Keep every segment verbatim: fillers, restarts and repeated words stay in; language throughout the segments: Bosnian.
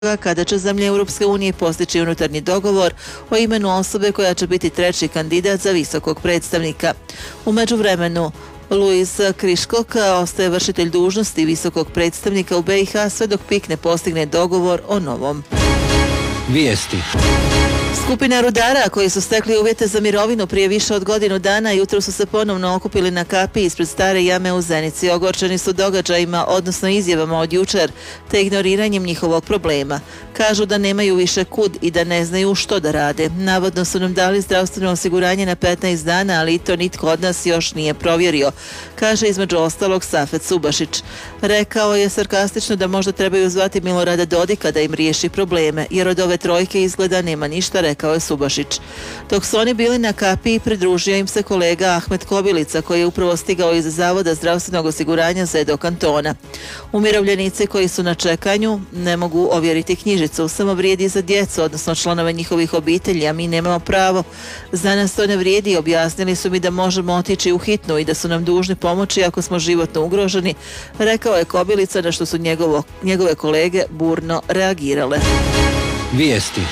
kada će zemlje Europske unije postići unutarnji dogovor o imenu osobe koja će biti treći kandidat za visokog predstavnika. U međuvremenu, Luis Kriškok ostaje vršitelj dužnosti visokog predstavnika u B i H sve dok P I K ne postigne dogovor o novom. Vijesti. Skupina rudara koji su stekli uvjete za mirovinu prije više od godinu dana jutro su se ponovno okupili na kapiji ispred stare jame u Zenici. Ogorčeni su događajima, odnosno izjavama od jučer, te ignoriranjem njihovog problema. Kažu da nemaju više kud i da ne znaju što da rade. Navodno su nam dali zdravstveno osiguranje na petnaest dana, ali i to nitko od nas još nije provjerio, kaže između ostalog Safet Subašić. Rekao je sarkastično da možda trebaju zvati Milorada Dodika da im riješi probleme, jer od ove trojke izgleda nema ništa, rekao je Subašić. Dok su oni bili na kapiji, pridružio im se kolega Ahmet Kobilica, koji je upravo stigao iz Zavoda zdravstvenog osiguranja Zedo kantona. Umirovljenici koji su na čekanju ne mogu ovjeriti knjižicu, samo vrijedi za djecu, odnosno članove njihovih obitelji, a mi nemamo pravo. Za nas to ne vrijedi, objasnili su mi da možemo otići u hitnu i da su nam dužni pomoći ako smo životno ugroženi, rekao je Kobilica, na što su njegovo, njegove kolege burno reagirale. Vijesti.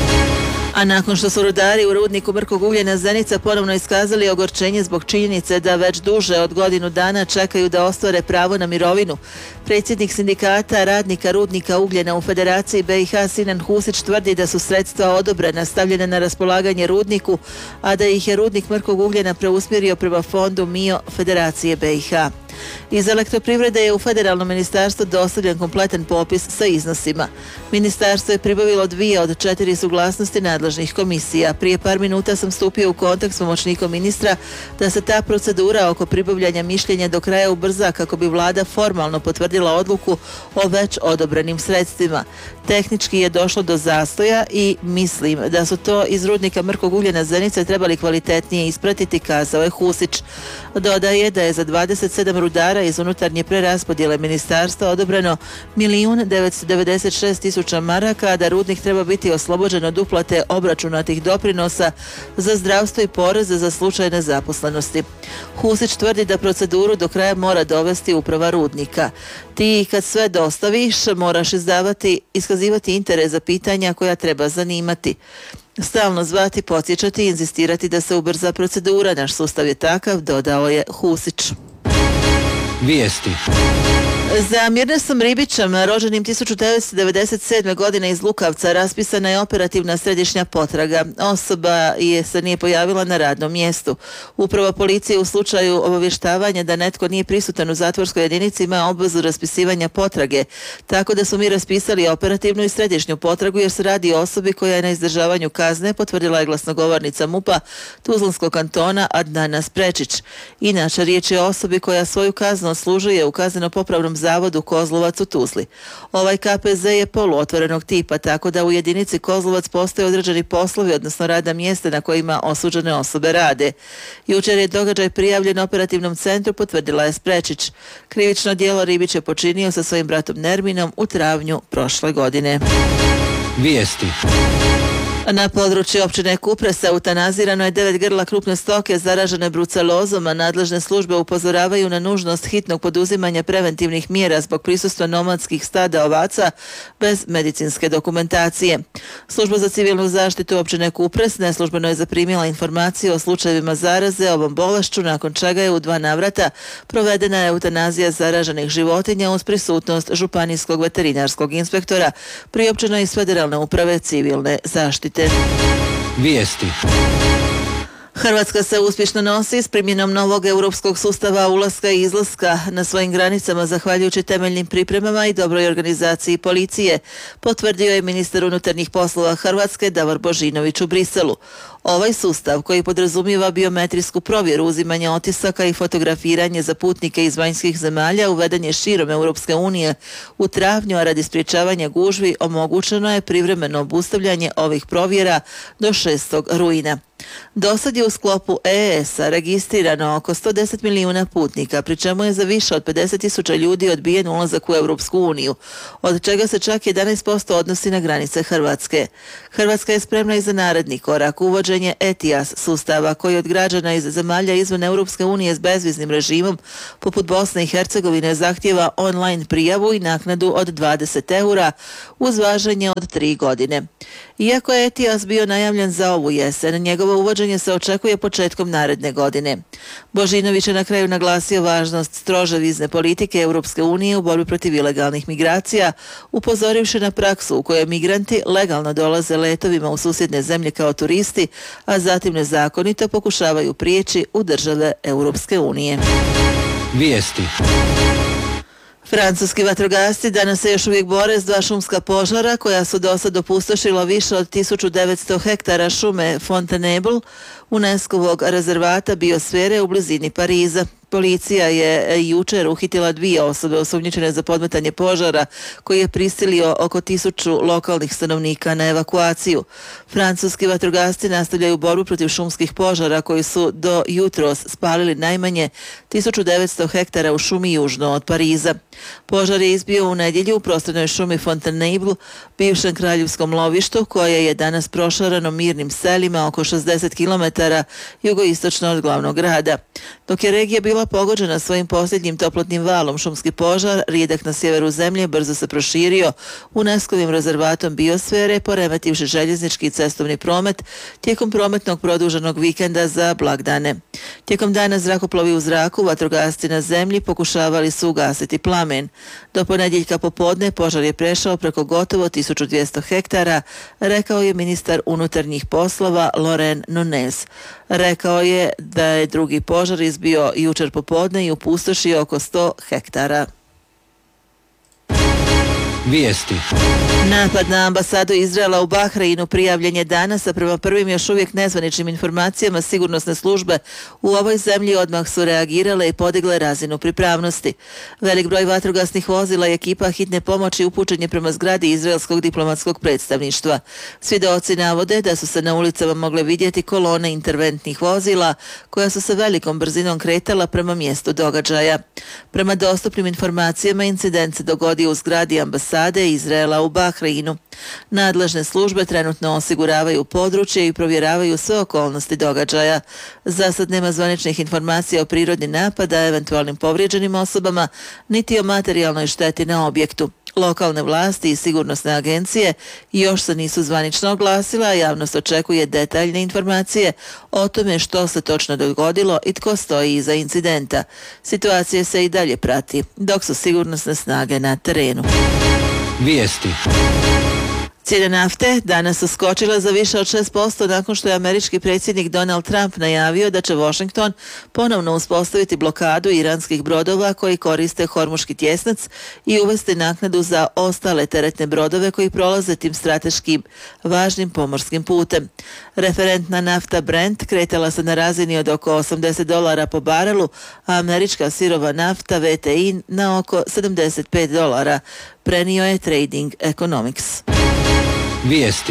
A nakon što su rudari u rudniku mrkog ugljena Zenica ponovno iskazali ogorčenje zbog činjenice da već duže od godinu dana čekaju da ostvare pravo na mirovinu, predsjednik sindikata radnika rudnika ugljena u Federaciji B i H Sinan Husić tvrdi da su sredstva odobrena stavljena na raspolaganje rudniku, a da ih je rudnik mrkog ugljena preusmjerio prema fondu M I O Federacije B i H. Iz elektroprivrede je u federalno ministarstvo dostavljen kompletan popis sa iznosima. Ministarstvo je pribavilo dvije od četiri suglasnosti nadležnih komisija. Prije par minuta sam stupio u kontakt s pomoćnikom ministra da se ta procedura oko pribavljanja mišljenja do kraja ubrza kako bi vlada formalno potvrdila odluku o već odobrenim sredstvima. Tehnički je došlo do zastoja i mislim da su to iz rudnika mrkog ugljena Zenice trebali kvalitetnije ispratiti, kazao je Husić. Dodaje da je za dvadeset sedam rudara iz unutarnje preraspodjele ministarstva odobreno milijun devetsto devedeset šest tisuća maraka, a da rudnik treba biti oslobođen od uplate obračunatih doprinosa za zdravstvo i poreze za slučaj nezaposlenosti. Husić tvrdi da proceduru do kraja mora dovesti uprava rudnika. Ti kad sve dostaviš moraš izdavati, iskazivati interes za pitanja koja treba zanimati. Stalno zvati, podsjećati i inzistirati da se ubrza procedura. Naš sustav je takav, dodao je Husić. Vijesti. Za Mirnesom Ribićem, rođenim tisuću devetsto devedeset sedme. godine iz Lukavca, raspisana je operativna središnja potraga. Osoba je se nije pojavila na radnom mjestu. Uprava policije u slučaju obavještavanja da netko nije prisutan u zatvorskoj jedinici ima obvezu raspisivanja potrage, tako da su mi raspisali operativnu i središnju potragu jer se radi o osobi koja je na izdržavanju kazne, potvrdila je glasnogovornica M U P-a Tuzlanskog kantona Adnana Sprečić. Inače, riječ je o osobi koja svoju kaznu odslužuje u kazneno-popravnom zavodu Kozlovac u Tuzli. Ovaj K P Z je poluotvorenog tipa, tako da u jedinici Kozlovac postoje određeni poslovi, odnosno radna mjesta na kojima osuđene osobe rade. Jučer je događaj prijavljen operativnom centru, potvrdila je Sprečić. Krivično djelo Ribić je počinio sa svojim bratom Nerminom u travnju prošle godine. Vijesti. Na području općine Kupres eutanazirano je devet grla krupne stoke zaražene brucelozom, a nadležne službe upozoravaju na nužnost hitnog poduzimanja preventivnih mjera zbog prisustva nomadskih stada ovaca bez medicinske dokumentacije. Služba za civilnu zaštitu općine Kupres neslužbeno je zaprimila informacije o slučajevima zaraze ovom bolešću, nakon čega je u dva navrata provedena eutanazija zaraženih životinja uz prisutnost županijskog veterinarskog inspektora priopćeno iz Federalne uprave civilne zaštite. Vijesti. Hrvatska se uspješno nosi s primjenom novog europskog sustava ulaska i izlaska na svojim granicama zahvaljujući temeljnim pripremama i dobroj organizaciji policije, potvrdio je ministar unutarnjih poslova Hrvatske Davor Božinović u Briselu. Ovaj sustav, koji podrazumijeva biometrijsku provjeru, uzimanje otisaka i fotografiranje za putnike iz vanjskih zemalja, uveden je širom Europske unije u travnju, a radi sprječavanja gužvi omogućeno je privremeno obustavljanje ovih provjera do šestog rujna. Do sad je u sklopu E E S-a registrirano oko sto deset milijuna putnika, pri čemu je za više od pedeset tisuća ljudi odbijen ulazak u Europsku uniju, od čega se čak jedanaest posto odnosi na granice Hrvatske. Hrvatska je spremna i za naredni korak, uvođenje E T I A S sustava koji od građana iz zemalja izvan Europske unije s bezviznim režimom, poput Bosne i Hercegovine, zahtjeva online prijavu i naknadu od dvadeset eura uz važenje od tri godine. Iako je E T I A S bio najavljen za ovu jesen, njegovo uvođenje se očekuje početkom naredne godine. Božinović je na kraju naglasio važnost strože vizne politike Europske unije u borbi protiv ilegalnih migracija, upozorivši na praksu u kojoj migranti legalno dolaze letovima u susjedne zemlje kao turisti, a zatim nezakonito pokušavaju prijeći u države Europske unije. Vijesti. Francuski vatrogasci danas se još uvijek bore s dva šumska požara koja su do sad opustošila više od tisuću devetsto hektara šume Fontainebleau, UNESCO-vog rezervata biosfere u blizini Pariza. Policija je jučer uhitila dvije osobe osumnjičene za podmetanje požara koji je prisilio oko tisuću lokalnih stanovnika na evakuaciju. Francuski vatrogasci nastavljaju borbu protiv šumskih požara koji su do jutros spalili najmanje tisuću devetsto hektara u šumi južno od Pariza. Požar je izbio u nedjelju u prostranoj šumi Fontainebleau, bivšem kraljevskom lovištu, koje je danas prošarano mirnim selima oko šezdeset kilometara jugoistočno od glavnog grada. Dok je regija bila pogođena svojim posljednjim toplotnim valom, šumski požar, rijedak na sjeveru zemlje, brzo se proširio UNESCO-vim rezervatom biosfere, poremetivši željeznički i cestovni promet tijekom prometnog produženog vikenda za blagdane. Tijekom dana zrakoplovi u zraku, vatrogasci na zemlji pokušavali su ugasiti plamen. Do ponedjeljka popodne požar je prešao preko gotovo tisuću dvjesto hektara, rekao je ministar unutarnjih poslova Laurent Nunez. Rekao je da je drugi požar izbio jučer popodne i opustošio oko sto hektara. Vijesti. Napad na ambasadu Izraela u Bahreinu prijavljen je danas, a prema prvim još uvijek nezvaničnim informacijama sigurnosne službe u ovoj zemlji odmah su reagirale i podigle razinu pripravnosti. Velik broj vatrogasnih vozila i ekipa hitne pomoći upućen je prema zgradi izraelskog diplomatskog predstavništva. Svjedoci navode da su se na ulicama mogle vidjeti kolone interventnih vozila koja su se velikom brzinom kretala prema mjestu događaja. Prema dostupnim informacijama incident se dogodio u zgradi ambasade Izraela u Bahreinu. Nadležne službe trenutno osiguravaju područje i provjeravaju sve okolnosti događaja. Za sad nema zvaničnih informacija o prirodi napada, eventualnim povrijeđenim osobama, niti o materijalnoj šteti na objektu. Lokalne vlasti i sigurnosne agencije još se nisu zvanično oglasile, a javnost očekuje detaljne informacije o tome što se točno dogodilo i tko stoji iza incidenta. Situacija se i dalje prati, dok su sigurnosne snage na terenu. Vijesti. Cijene nafte danas su skočile za više od šest posto nakon što je američki predsjednik Donald Trump najavio da će Washington ponovno uspostaviti blokadu iranskih brodova koji koriste Hormuški tjesnac i uvesti naknadu za ostale teretne brodove koji prolaze tim strateškim važnim pomorskim putem. Referentna nafta Brent kretala se na razini od oko osamdeset dolara po barelu, a američka sirova nafta V T I na oko sedamdeset pet dolara, prenio je Trading Economics. Vijesti.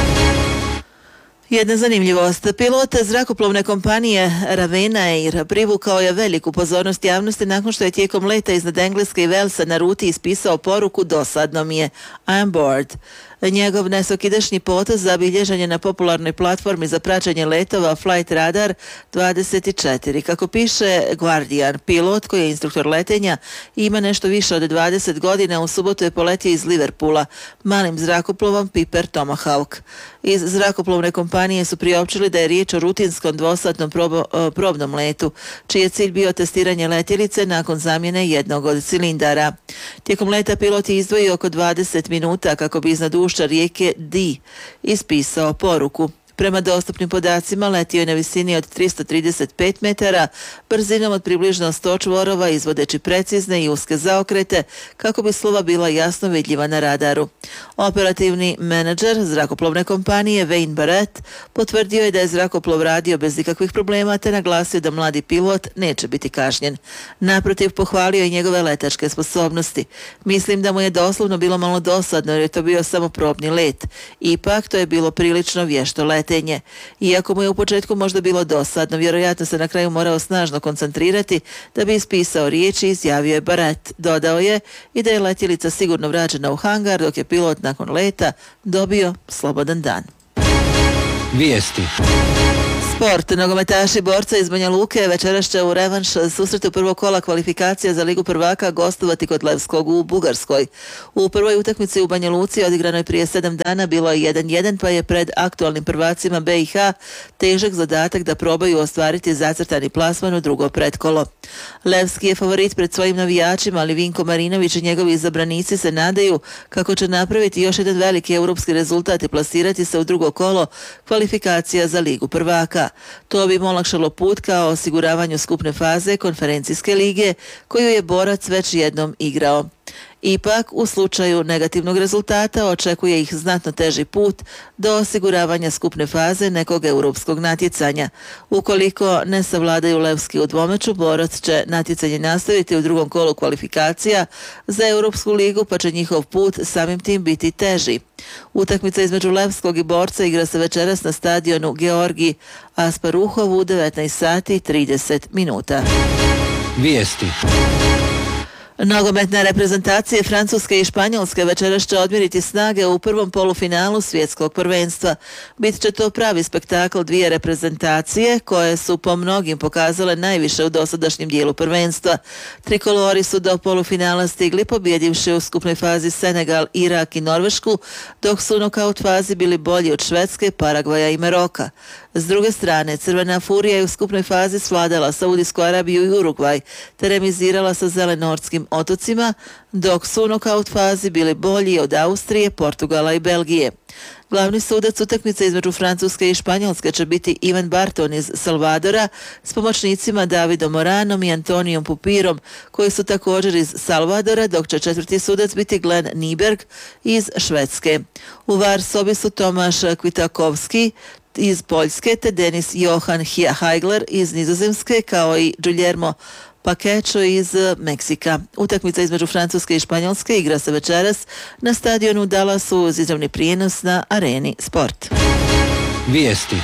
Jedna zanimljivost. Pilot zrakoplovne kompanije Ravena Air privukao je veliku pozornost javnosti nakon što je tijekom leta iznad Engleske i Walesa na ruti ispisao poruku "Dosadno mi je, I'm bored". Njegov nesokidašnji potez zabilježen je na popularnoj platformi za praćenje letova Flight Radar dvadeset četiri. Kako piše Guardian, pilot koji je instruktor letenja i ima nešto više od dvadeset godina, u subotu je poletio iz Liverpoola malim zrakoplovom Piper Tomahawk. Iz zrakoplovne kompanije su priopćili da je riječ o rutinskom dvosatnom probo, probnom letu, čiji je cilj bio testiranje letjelice nakon zamjene jednog od cilindara. Tijekom leta pilot je izdvojio oko dvadeset minuta kako bi iznad ušća rijeke Dee ispisao poruku. Prema dostupnim podacima letio je na visini od tristo trideset pet metara, brzinom od približno sto čvorova, izvodeći precizne i uske zaokrete kako bi slova bila jasno vidljiva na radaru. Operativni menadžer zrakoplovne kompanije Wayne Barrett potvrdio je da je zrakoplov radio bez ikakvih problema te naglasio da mladi pilot neće biti kažnjen. Naprotiv, pohvalio je njegove letačke sposobnosti. Mislim da mu je doslovno bilo malo dosadno jer je to bio samo probni let. Ipak to je bilo prilično vješto letenje. blaćenje. Iako mu je u početku možda bilo dosadno, vjerojatno se na kraju morao snažno koncentrirati da bi ispisao riječi, izjavio je Barrett. Dodao je i da je letjelica sigurno vraćena u hangar, dok je pilot nakon leta dobio slobodan dan. Vijesti. Sport. Nogometaši Borca iz Banja Luke večeras će u revanš susretu prvog kola kvalifikacija za Ligu prvaka gostovati kod Levskog u Bugarskoj. U prvoj utakmici u Banja Luci odigranoj prije sedam dana bilo je jedan jedan, pa je pred aktualnim prvacima B i H težak zadatak da probaju ostvariti zacrtani plasman u drugo pretkolo. Levski je favorit pred svojim navijačima, ali Vinko Marinović i njegovi izabranici se nadaju kako će napraviti još jedan veliki europski rezultat i plasirati se u drugo kolo kvalifikacija za Ligu prvaka. To bi im olakšalo put kao osiguravanju skupne faze konferencijske lige koju je Borac već jednom igrao. Ipak, u slučaju negativnog rezultata očekuje ih znatno teži put do osiguravanja skupne faze nekog europskog natjecanja. Ukoliko ne savladaju Levski u dvomeču, Borac će natjecanje nastaviti u drugom kolu kvalifikacija za Europsku ligu, pa će njihov put samim tim biti teži. Utakmica između Levskog i Borca igra se večeras na stadionu Georgi Asparuhov u devetnaest sati i trideset minuta. Vijesti. Nogometne reprezentacije Francuske i Španjolske večeras će odmjeriti snage u prvom polufinalu svjetskog prvenstva. Bit će to pravi spektakl dvije reprezentacije koje su po mnogim pokazale najviše u dosadašnjem dijelu prvenstva. Trikolori su do polufinala stigli pobjedivši u skupnoj fazi Senegal, Irak i Norvešku, dok su u nokaut fazi bili bolji od Švedske, Paragvaja i Maroka. S druge strane, Crvena furija je u skupnoj fazi svladala Saudijsku Arabiju i Urugvaj, te remizirala sa Zelenorskim otocima, dok su u nokaut fazi bili bolji od Austrije, Portugala i Belgije. Glavni sudac utakmice između Francuske i Španjolske će biti Ivan Barton iz Salvadora s pomoćnicima Davidom Moranom i Antonijom Pupirom, koji su također iz Salvadora, dok će četvrti sudac biti Glenn Nyberg iz Švedske. U var sobi su Tomaš Kvitakovski iz Poljske te Denis Johan Heigler iz Nizozemske, kao i Guillermo Paquecho iz Meksika. Utakmica između Francuske i Španjolske igra se večeras na stadionu Dallasu uz izravni prijenos na Areni Sport. Vijesti.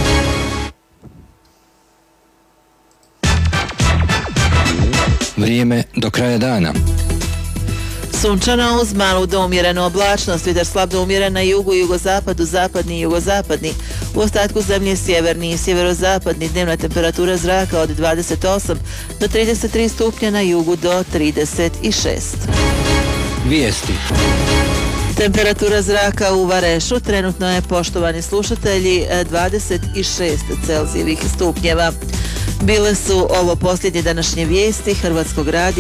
Vrijeme do kraja dana. Sunčano uz malu do umjerenu oblačnost, vjetar slab do umjeren na jugu i jugozapadu, zapadni i jugozapadni. U ostatku zemlje sjeverni i sjeverozapadni, dnevna temperatura zraka od dvadeset osam do trideset tri stupnja, na jugu do trideset šest. Vijesti. Temperatura zraka u Varešu trenutno je, poštovani slušatelji, dvadeset šest Celzijevih stupnjeva. Bile su ovo posljednje današnje vijesti Hrvatskog radija.